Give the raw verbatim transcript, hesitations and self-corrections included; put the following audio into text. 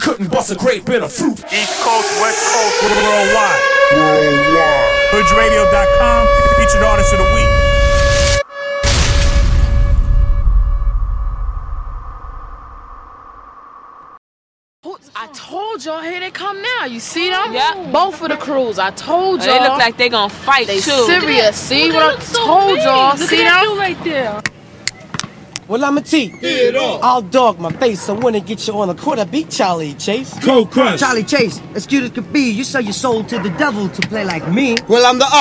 couldn't bust a great bit of fruit. East Coast, West Coast, worldwide. Worldwide. Hood Radio dot com, featured artist of the week. I told y'all, here they come now. You see them? Yep. Both of the crews. I told y'all. They look like they gonna fight they too. serious. See what I told y'all? See them? Right there. Well, I'm a T. I'll dog my face. I wanna get you on the court. I beat Charlie Chase. Cold Crush. Charlie Chase, as cute as could be, you sell your soul to the devil to play like me. Well, I'm the